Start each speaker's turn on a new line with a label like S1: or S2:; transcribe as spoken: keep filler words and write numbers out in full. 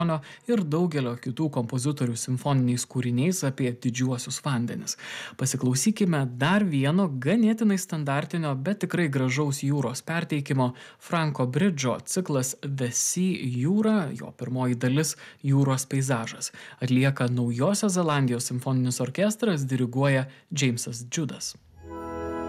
S1: ir daugelio kitų kompozitorių simfoniniais kūriniais apie didžiuosius vandenis. Pasiklausykime dar vieno ganėtinai standartinio, bet tikrai gražaus jūros perteikimo Franko Bridžo ciklas The Sea jūra, jo pirmoji dalis jūros peizažas. Atlieka Naujosios Zelandijos simfoninis orkestras, diriguoja Džeimsas Džudas.